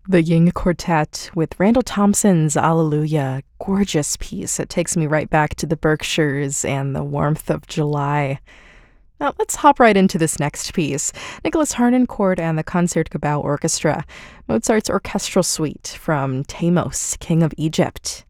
The Ying Quartet with Randall Thompson's Alleluia. Gorgeous piece. It takes me right back to the Berkshires and the warmth of July. Now, let's hop right into this next piece. Nicholas Harnoncourt and the Concertgebouw Orchestra. Mozart's Orchestral Suite from Thamos, King of Egypt.